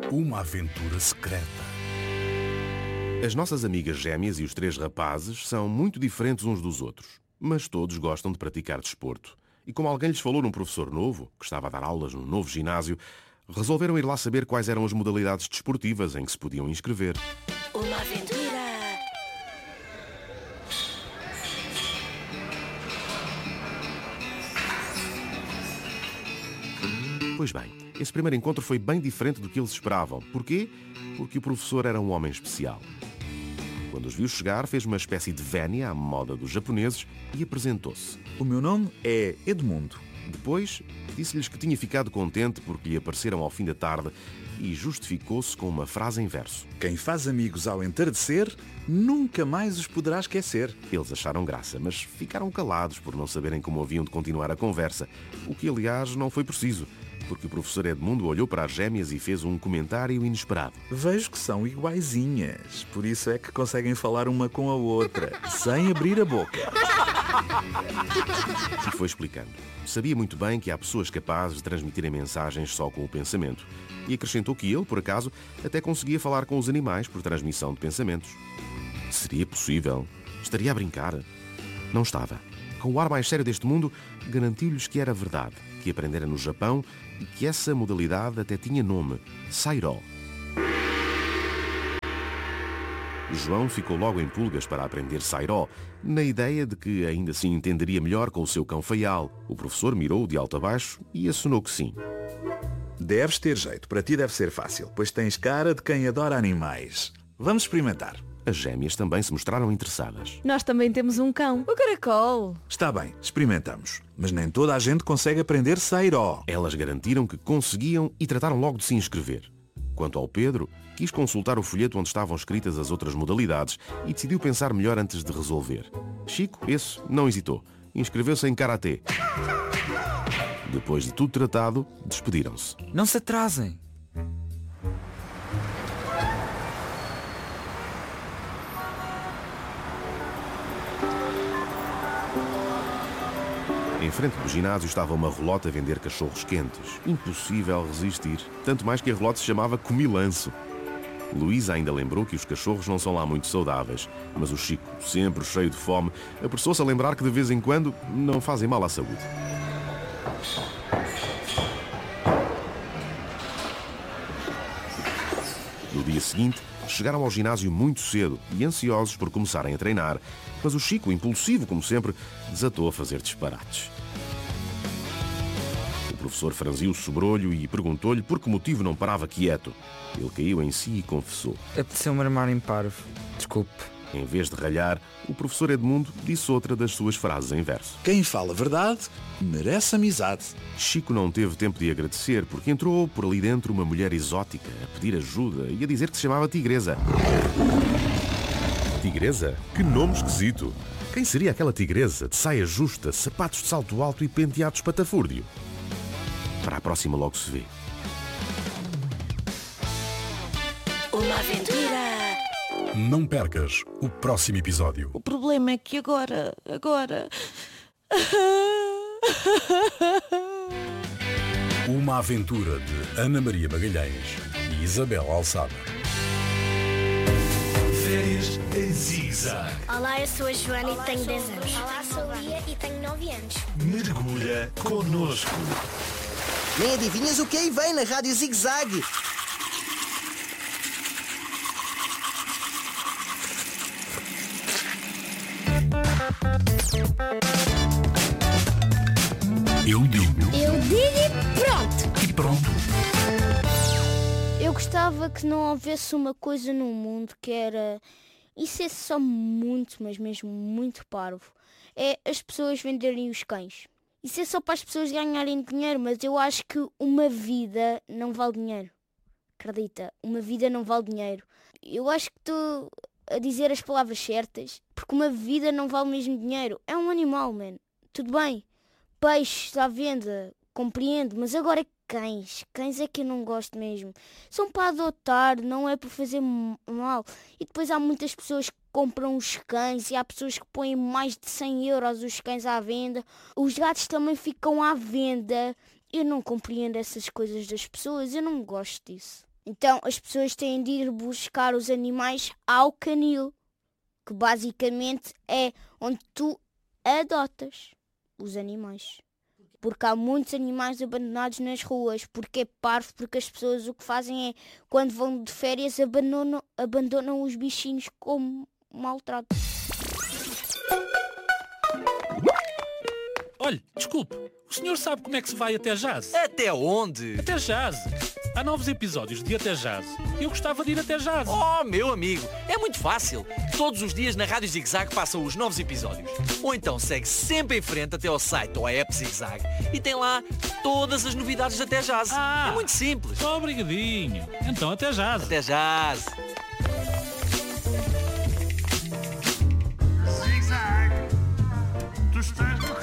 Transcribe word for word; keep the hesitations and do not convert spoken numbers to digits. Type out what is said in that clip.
Uma aventura secreta. As nossas amigas gêmeas e os três rapazes são muito diferentes uns dos outros, mas todos gostam de praticar desporto. E como alguém lhes falou num professor novo, que estava a dar aulas num novo ginásio, resolveram ir lá saber quais eram as modalidades desportivas em que se podiam inscrever. Uma aventura! Pois bem, esse primeiro encontro foi bem diferente do que eles esperavam. Porquê? Porque o professor era um homem especial. Quando os viu chegar, fez uma espécie de vénia à moda dos japoneses e apresentou-se. O meu nome é Edmundo. Depois, disse-lhes que tinha ficado contente porque lhe apareceram ao fim da tarde e justificou-se com uma frase em verso. Quem faz amigos ao entardecer, nunca mais os poderá esquecer. Eles acharam graça, mas ficaram calados por não saberem como haviam de continuar a conversa, o que, aliás, não foi preciso, porque o professor Edmundo olhou para as gêmeas e fez um comentário inesperado. Vejo que são iguaizinhas, por isso é que conseguem falar uma com a outra, sem abrir a boca. E foi explicando. Sabia muito bem que há pessoas capazes de transmitirem mensagens só com o pensamento. E acrescentou que ele, por acaso, até conseguia falar com os animais por transmissão de pensamentos. Seria possível? Estaria a brincar? Não estava. Com o ar mais sério deste mundo, garantiu-lhes que era verdade, que aprendera no Japão e que essa modalidade até tinha nome, Sairó. João ficou logo em pulgas para aprender Sairó, na ideia de que ainda assim entenderia melhor com o seu cão Faial. O professor mirou-o de alto a baixo e assinou que sim. Deves ter jeito, para ti deve ser fácil, pois tens cara de quem adora animais. Vamos experimentar. As gêmeas também se mostraram interessadas. Nós também temos um cão, o caracol. Está bem, experimentamos. Mas nem toda a gente consegue aprender Sairó. Elas garantiram que conseguiam e trataram logo de se inscrever. Quanto ao Pedro, quis consultar o folheto onde estavam escritas as outras modalidades e decidiu pensar melhor antes de resolver. Chico, esse, não hesitou. Inscreveu-se em Karatê. Depois de tudo tratado, despediram-se. Não se atrasem. Em frente do ginásio estava uma relota a vender cachorros quentes. Impossível resistir. Tanto mais que a relota se chamava Comilanço. Luísa ainda lembrou que os cachorros não são lá muito saudáveis, mas o Chico, sempre cheio de fome, apressou-se a lembrar que de vez em quando não fazem mal à saúde. No dia seguinte, chegaram ao ginásio muito cedo e ansiosos por começarem a treinar, mas o Chico, impulsivo como sempre, desatou a fazer disparates. O professor franziu o sobrolho e perguntou-lhe por que motivo não parava quieto. Ele caiu em si e confessou. Apeteceu-me armar em parvo. Desculpe. Em vez de ralhar, o professor Edmundo disse outra das suas frases em verso. Quem fala a verdade merece amizade. Chico não teve tempo de agradecer porque entrou por ali dentro uma mulher exótica a pedir ajuda e a dizer que se chamava Tigresa. Tigresa? Que nome esquisito! Quem seria aquela tigresa de saia justa, sapatos de salto alto e penteados patafúrdio? Para a próxima logo se vê. Uma aventura! Não percas o próximo episódio. O problema é que agora, agora... Uma aventura de Ana Maria Magalhães e Isabel Alçada. Férias em Zig-Zag. Olá, eu sou a Joana e tenho dez anos. Olá, sou a Lia e tenho nove anos. Mergulha connosco. Nem adivinhas o que aí vem na Rádio Zig-Zag. Eu digo Eu digo e pronto. e pronto. Eu gostava que não houvesse uma coisa no mundo que era... Isso é só muito, mas mesmo muito parvo. É as pessoas venderem os cães. Isso é só para as pessoas ganharem dinheiro, mas eu acho que uma vida não vale dinheiro. Acredita, uma vida não vale dinheiro. Eu acho que estou a dizer as palavras certas, porque uma vida não vale mesmo dinheiro. É um animal, man. Tudo bem, peixes à venda, compreendo, mas agora cães. Cães é que eu não gosto mesmo. São para adotar, não é para fazer mal. E depois há muitas pessoas que compram os cães e há pessoas que põem mais de cem euros os cães à venda. Os gatos também ficam à venda. Eu não compreendo essas coisas das pessoas, eu não gosto disso. Então as pessoas têm de ir buscar os animais ao canil, que basicamente é onde tu adotas os animais. Porque há muitos animais abandonados nas ruas, porque é parvo, porque as pessoas o que fazem é, quando vão de férias, abandonam, abandonam os bichinhos como maltrato. Olhe, desculpe, o senhor sabe como é que se vai até Jazz? Até onde? Até Jazz. Há novos episódios de Até Jazz. Eu gostava de ir até Jazz. Oh, meu amigo, é muito fácil. Todos os dias na Rádio Zig Zag passam os novos episódios. Ou então segue sempre em frente até ao site ou à app Zig Zag e tem lá todas as novidades de Até Jazz. Ah, é muito simples. Obrigadinho. Então Até Jazz. Até Jazz.